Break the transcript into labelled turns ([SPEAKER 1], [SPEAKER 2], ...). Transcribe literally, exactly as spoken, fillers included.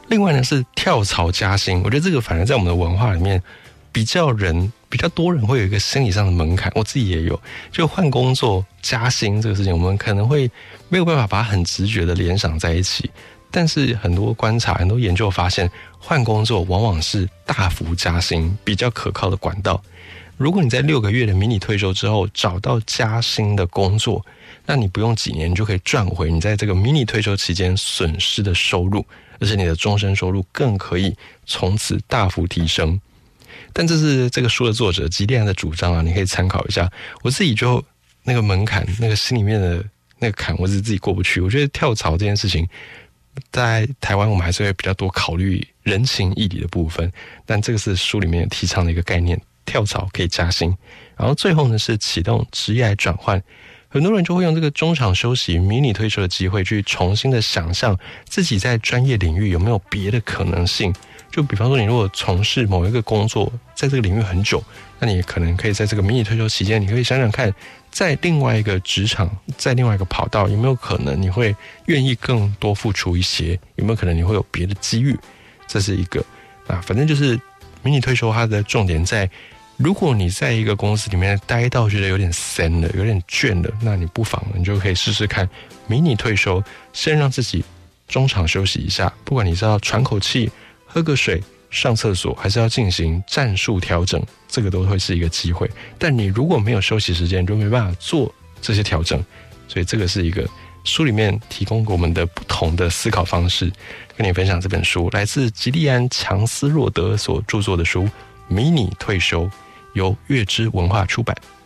[SPEAKER 1] 另外呢是跳槽加薪，我觉得这个反而在我们的文化里面比较人比较多人会有一个心理上的门槛，我自己也有，就换工作加薪这个事情，我们可能会没有办法把它很直觉的联想在一起，但是很多观察很多研究发现，换工作往往是大幅加薪比较可靠的管道。如果你在六个月的迷你退休之后找到加薪的工作，那你不用几年你就可以赚回你在这个迷你退休期间损失的收入，而且你的终身收入更可以从此大幅提升。但这是这个书的作者吉利安的主张啊，你可以参考一下。我自己就那个门槛，那个心里面的那个坎，我是自己过不去。我觉得跳槽这件事情，在台湾我们还是会比较多考虑人情义理的部分，但这个是书里面提倡的一个概念，跳槽可以加薪。然后最后呢是启动职业转换，很多人就会用这个中场休息、迷你退休的机会去重新的想象自己在专业领域有没有别的可能性。就比方说你如果从事某一个工作，在这个领域很久，那你可能可以在这个迷你退休期间，你可以想想看，在另外一个职场，在另外一个跑道，有没有可能你会愿意更多付出一些，有没有可能你会有别的机遇，这是一个啊，反正就是迷你退休它的重点在，如果你在一个公司里面待到觉得有点闲了，有点倦了，那你不妨你就可以试试看迷你退休，先让自己中场休息一下，不管你是要喘口气、喝个水、上厕所，还是要进行战术调整，这个都会是一个机会。但你如果没有休息时间，你就没办法做这些调整，所以这个是一个书里面提供给我们的不同的思考方式。跟你分享这本书，来自吉利安·强斯洛德所著作的书《迷你退休》，由月之文化出版。